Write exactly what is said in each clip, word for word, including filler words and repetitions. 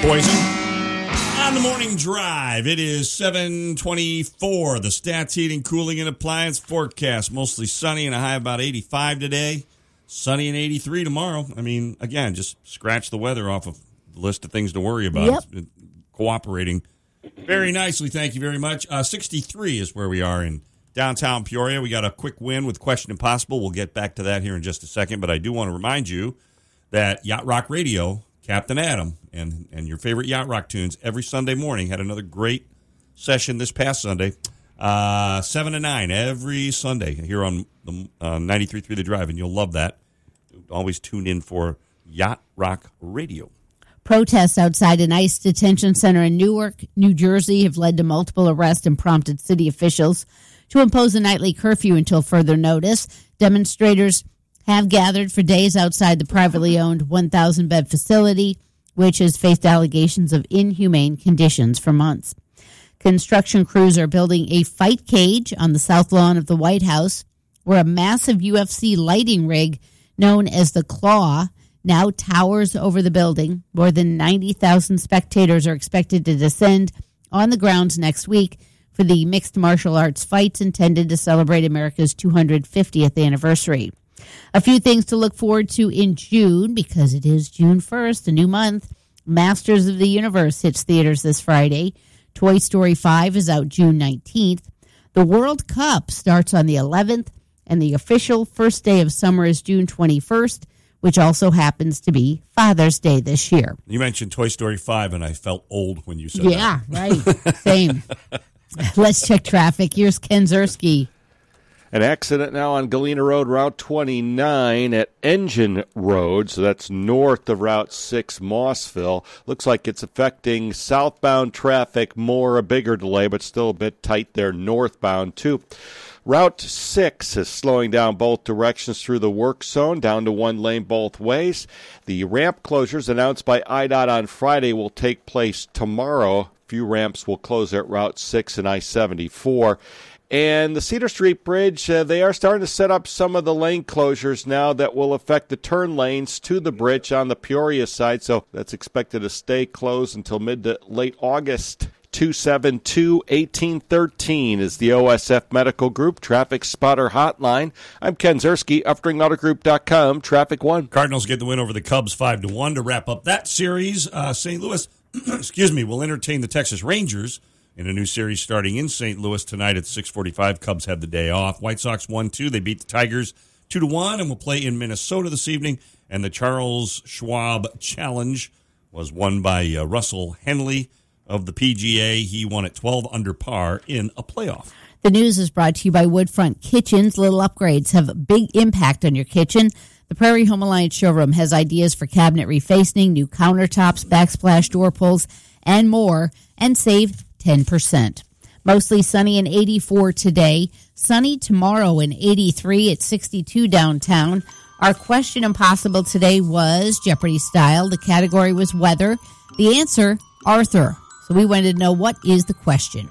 Poison. On the morning drive, it is seven twenty-four. The Stats Heating, Cooling, and Appliance forecast. Mostly sunny and a high of about eighty-five today. Sunny and eighty-three tomorrow. I mean, again, just scratch the weather off of the list of things to worry about. Yep. It's been cooperating very nicely. Thank you very much. Uh, sixty-three is where we are in downtown Peoria. We got a quick win with Question Impossible. We'll get back to that here in just a second. But I do want to remind you that Yacht Rock Radio, Captain Adam, and, and your favorite Yacht Rock tunes every Sunday morning had another great session this past Sunday. Uh, seven to nine every Sunday here on the uh, ninety-three point three The Drive, and you'll love that. Always tune in for Yacht Rock Radio. Protests outside an ICE detention center in Newark, New Jersey have led to multiple arrests and prompted city officials to impose a nightly curfew until further notice. Demonstrators have gathered for days outside the privately owned one thousand bed facility, which has faced allegations of inhumane conditions for months. Construction crews are building a fight cage on the south lawn of the White House, where a massive U F C lighting rig known as the Claw now towers over the building. More than ninety thousand spectators are expected to descend on the grounds next week for the mixed martial arts fights intended to celebrate America's two hundred fiftieth anniversary. A few things to look forward to in June, because it is June first, a new month. Masters of the Universe hits theaters this Friday. Toy Story five is out June nineteenth. The World Cup starts on the eleventh, and the official first day of summer is June twenty-first, which also happens to be Father's Day this year. You mentioned Toy Story five, and I felt old when you said yeah, that. Yeah, right. Same. Let's check traffic. Here's Ken Zerski. An accident now on Galena Road, Route twenty-nine at Engine Road, so that's north of Route six, Mossville. Looks like it's affecting southbound traffic more, a bigger delay, but still a bit tight there northbound too. Route six is slowing down both directions through the work zone, down to one lane both ways. The ramp closures announced by I DOT on Friday will take place tomorrow. Few ramps will close at Route six and I seventy-four. And the Cedar Street Bridge, uh, they are starting to set up some of the lane closures now that will affect the turn lanes to the bridge on the Peoria side. So that's expected to stay closed until mid to late August. two seven two, one eight one three is the O S F Medical Group Traffic Spotter Hotline. I'm Ken Zerski, upstream auto group dot com, Traffic One. Cardinals get the win over the Cubs five to one to wrap up that series. Uh, Saint Louis, excuse me, will entertain the Texas Rangers in a new series starting in Saint Louis tonight at six forty-five. Cubs have the day off. White Sox one two. They beat the Tigers two to one and will play in Minnesota this evening. And the Charles Schwab Challenge was won by uh, Russell Henley of the P G A. He won at twelve under par in a playoff. The news is brought to you by Woodfront Kitchens. Little upgrades have a big impact on your kitchen. The Prairie Home Alliance showroom has ideas for cabinet refacing, new countertops, backsplash door pulls, and more, and save ten percent. Mostly sunny and eighty-four today. Sunny tomorrow and eighty-three at sixty-two downtown. Our question impossible today was Jeopardy style. The category was weather. The answer, Arthur. So we wanted to know, what is the question?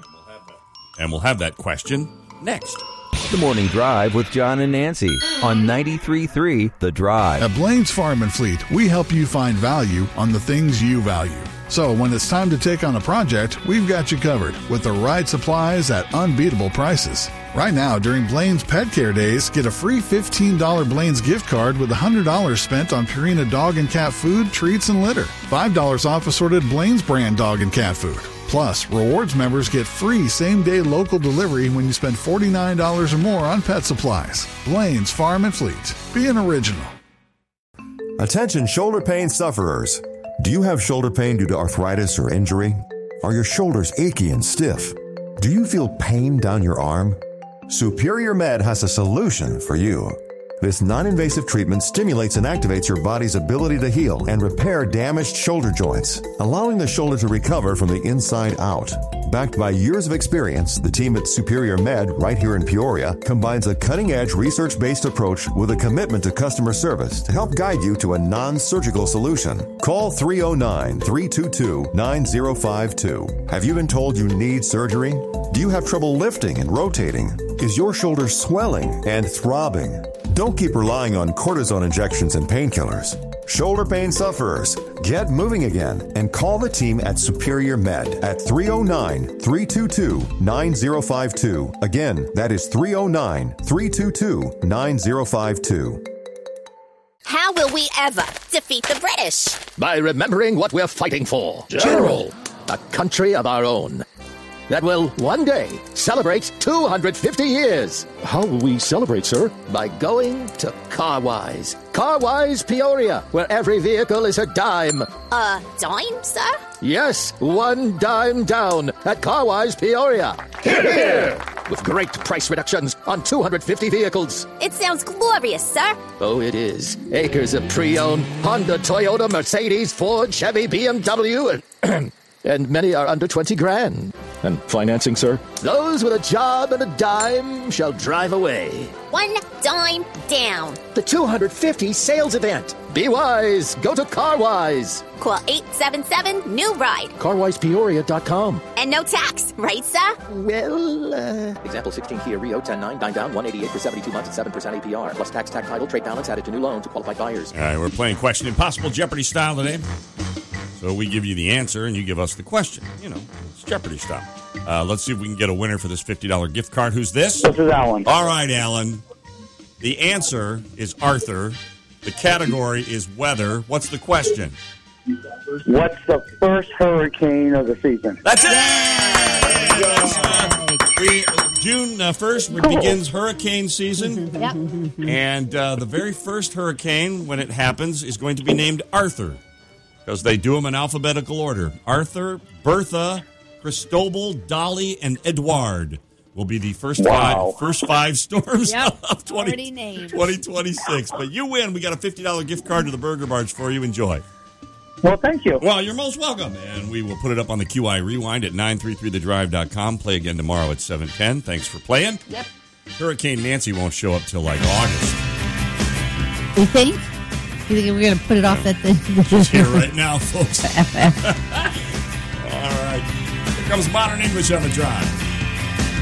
And we'll have that question next. The Morning Drive with John and Nancy on ninety-three point three The Drive. At Blaine's Farm and Fleet, we help you find value on the things you value. So when it's time to take on a project, we've got you covered with the right supplies at unbeatable prices. Right now, during Blaine's Pet Care Days, get a free fifteen dollars Blaine's gift card with one hundred dollars spent on Purina dog and cat food, treats, and litter. five dollars off assorted Blaine's brand dog and cat food. Plus, rewards members get free same-day local delivery when you spend forty-nine dollars or more on pet supplies. Blaine's Farm and Fleet. Be an original. Attention shoulder pain sufferers. Do you have shoulder pain due to arthritis or injury? Are your shoulders achy and stiff? Do you feel pain down your arm? Superior Med has a solution for you. This non-invasive treatment stimulates and activates your body's ability to heal and repair damaged shoulder joints, allowing the shoulder to recover from the inside out. Backed by years of experience, the team at Superior Med, right here in Peoria, combines a cutting-edge research-based approach with a commitment to customer service to help guide you to a non-surgical solution. Call three oh nine, three two two, nine oh five two. Have you been told you need surgery? Do you have trouble lifting and rotating? Is your shoulder swelling and throbbing? Don't keep relying on cortisone injections and painkillers. Shoulder pain sufferers, get moving again and call the team at Superior Med at three oh nine, three two two, nine oh five two. Again, that is three oh nine, three two two, nine oh five two. How will we ever defeat the British? By remembering what we're fighting for. General, a country of our own that will one day celebrate two hundred fifty years. How will we celebrate, sir? By going to Carwise. Carwise Peoria, where every vehicle is a dime. A dime, sir? Yes, one dime down at Carwise Peoria. Hear, hear! With great price reductions on two hundred fifty vehicles. It sounds glorious, sir. Oh, it is. Acres of pre-owned Honda, Toyota, Mercedes, Ford, Chevy, B M W, and, and many are under twenty grand. And financing, sir? Those with a job and a dime shall drive away. One dime down. The two hundred fifty sales event. Be wise. Go to Carwise. Call eight seven seven, new ride. Carwise Peoria dot com. And no tax, right, sir? Well, uh... Example sixteen Kia Rio ten nine, nine down, one eighty-eight for seventy-two months at seven percent A P R. Plus tax, tax title, trade balance added to new loan to qualified buyers. All right, we're playing Question Impossible Jeopardy style today. So we give you the answer, and you give us the question. You know, it's Jeopardy style. Uh, let's see if we can get a winner for this fifty dollars gift card. Who's this? This is Alan. All right, Alan. The answer is Arthur. The category is weather. What's the question? What's the first hurricane of the season? That's it! Yes. We, June uh, first cool. begins hurricane season. Yep. And uh, the very first hurricane, when it happens, is going to be named Arthur. Because they do them in alphabetical order. Arthur, Bertha, Cristobal, Dolly, and Edward will be the first wow. five first five storms yep. of twenty, twenty twenty-six. But you win. We got a fifty dollars gift card to the Burger Barge for you. Enjoy. Well, thank you. Well, you're most welcome. And we will put it up on the Q I Rewind at nine three three the drive dot com. Play again tomorrow at seven ten. Thanks for playing. Yep. Hurricane Nancy won't show up till like August. You think? You think we're going to put it off at the... She's here right now, folks. All right. Here comes Modern English on the Drive.